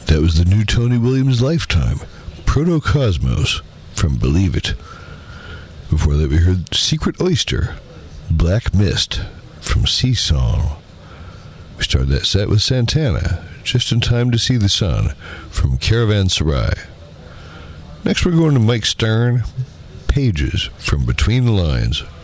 That was the new Tony Williams Lifetime, Protocosmos from Believe It. Before that we heard Secret Oyster, Black Mist from Sea Song. We started that set with Santana, Just in Time to See the Sun from Caravanserai. Next we're going to Mike Stern, Pages from Between the Lines